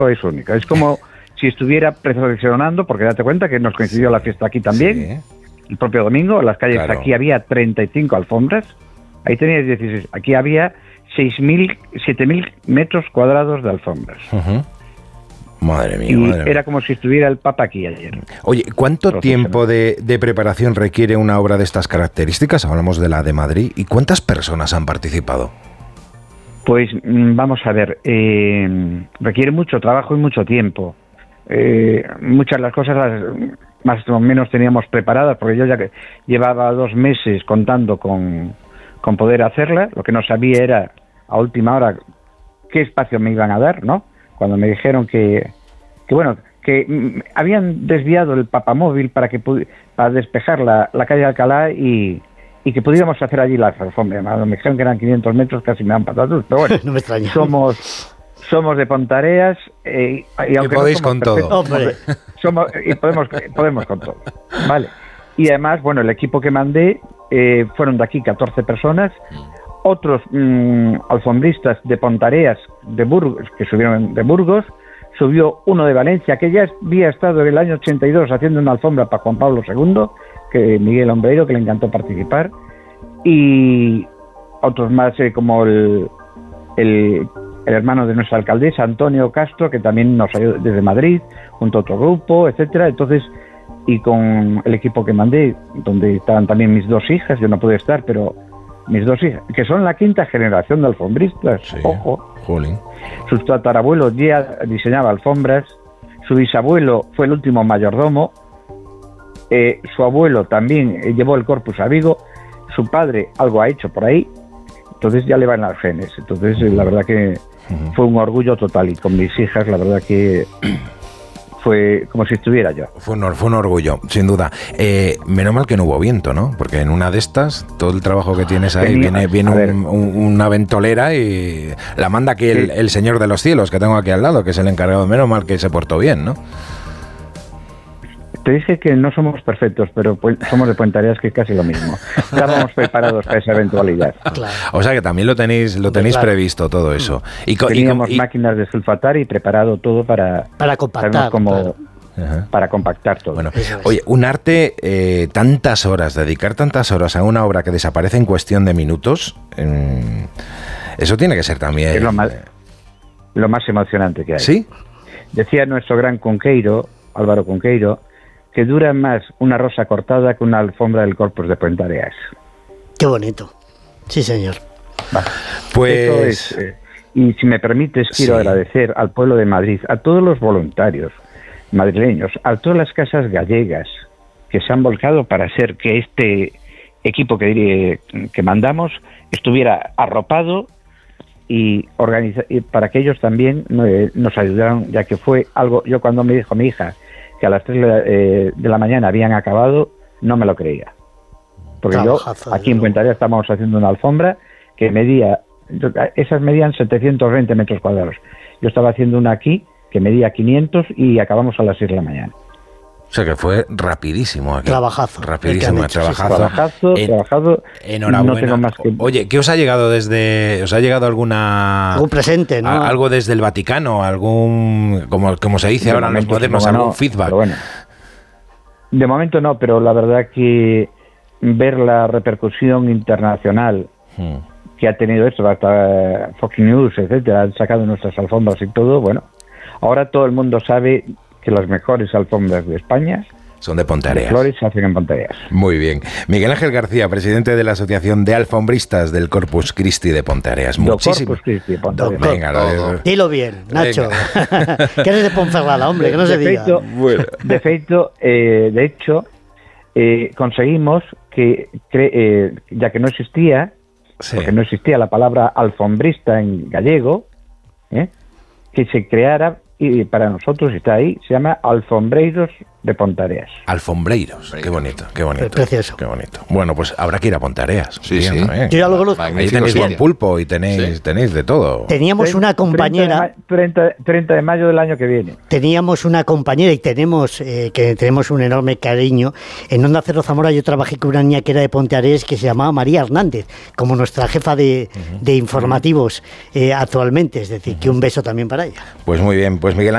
es único. Es como si estuviera procesionando, porque date cuenta que nos coincidió la fiesta aquí también, el propio domingo. En las calles aquí había 35 alfombras, ahí teníais 16. Aquí había 6.000, 7.000 metros cuadrados de alfombras. Madre mía, y era como si estuviera el Papa aquí ayer. Oye, ¿cuánto tiempo de preparación requiere una obra de estas características? Hablamos de la de Madrid. ¿Y cuántas personas han participado? Pues vamos a ver, requiere mucho trabajo y mucho tiempo. Muchas de las cosas las más o menos teníamos preparadas, porque yo ya que llevaba 2 meses contando con poder hacerla. Lo que no sabía era a última hora qué espacio me iban a dar, ¿no? Cuando me dijeron que habían desviado el papamóvil para despejar la calle Alcalá y que pudiéramos hacer allí las alfombras. Me dijeron que eran 500 metros, casi me dan patatas, pero bueno, no me extraña. Somos de Pontareas y aunque podéis con todo. Podemos con todo, ¿vale? Y además, bueno, el equipo que mandé fueron de aquí 14 personas. Otros alfombristas de Pontareas, de Burgos, que subieron de Burgos, subió uno de Valencia, que ya había estado en el año 82 haciendo una alfombra para Juan Pablo II, que Miguel Ombreiro, que le encantó participar, y otros más como el hermano de nuestra alcaldesa, Antonio Castro, que también nos ayudó desde Madrid, junto a otro grupo, etcétera. Entonces, y con el equipo que mandé, donde estaban también mis 2 hijas, yo no pude estar, pero mis 2 hijas, que son la 5ª generación de alfombristas, ojo. Jolín. Su tatarabuelo ya diseñaba alfombras, su bisabuelo fue el último mayordomo, su abuelo también llevó el Corpus a Vigo, su padre algo ha hecho por ahí, entonces ya le van las genes. Entonces la verdad que fue un orgullo total, y con mis hijas la verdad que fue como si estuviera yo. Fue un orgullo, sin duda. Menos mal que no hubo viento, ¿no? Porque en una de estas, todo el trabajo que tienes ahí, viene una ventolera y la manda aquí el señor de los cielos, que tengo aquí al lado, que es el encargado. Menos mal que se portó bien, ¿no? Te dije que no somos perfectos, pero somos de Pontareas, que es casi lo mismo. Estábamos preparados para esa eventualidad. Claro. O sea que también lo tenéis previsto todo eso. Teníamos máquinas de sulfatar y preparado todo para compactar. Para compactar todo. Bueno, oye, un arte, dedicar tantas horas a una obra que desaparece en cuestión de minutos, eso tiene que ser también... Es lo más emocionante que hay. ¿Sí? Decía nuestro gran Cunqueiro, Álvaro Cunqueiro, que dura más una rosa cortada que una alfombra del Corpus de Pontareas. Qué bonito. Sí, señor. Vale. Pues... y si me permites, quiero agradecer al pueblo de Madrid, a todos los voluntarios madrileños, a todas las casas gallegas que se han volcado para hacer que este equipo que mandamos estuviera arropado y para que ellos también nos ayudaran, ya que fue algo... Yo cuando me dijo mi hija que a las 3 de la mañana habían acabado, no me lo creía. Porque Trabajazo, yo, aquí en Pontareas, estábamos haciendo una alfombra que esas medían 720 metros cuadrados. Yo estaba haciendo una aquí que medía 500 y acabamos a las 6 de la mañana. O sea que fue rapidísimo aquí. Trabajazo. Rapidísimo, trabajado. Enhorabuena. No tengo más que... Oye, ¿qué os ha llegado ¿os ha llegado algún presente, ¿no? Algo desde el Vaticano, como se dice ahora en los modernos, algún feedback? Bueno, de momento no, pero la verdad que ver la repercusión internacional que ha tenido esto, hasta Fox News, etcétera, han sacado nuestras alfombras y todo, bueno, ahora todo el mundo sabe que las mejores alfombras de España son de Pontareas. Flores se hacen en Pontareas. Muy bien. Miguel Ángel García, presidente de la Asociación de Alfombristas del Corpus Christi de Pontareas. Muchísimas gracias. Venga, dilo bien, Nacho. Que eres de Ponferrada, hombre, que no se diga. De hecho, conseguimos que, ya que no existía, porque no existía la palabra alfombrista en gallego, que se creara, y para nosotros está ahí, se llama Alfombreiros de Pontareas. Alfombreiros, qué bonito, qué bonito. Precioso. Qué bonito. Bueno, pues habrá que ir a Pontareas. Sí. Yo ya lo conozco. Ahí tenéis buen pulpo y tenéis de todo. Teníamos una compañera... 30 de mayo del año que viene. Teníamos una compañera y tenemos un enorme cariño. En Onda Cero Zamora yo trabajé con una niña que era de Pontareas que se llamaba María Hernández, como nuestra jefa de informativos actualmente. Es decir, que un beso también para ella. Pues muy bien, pues Miguel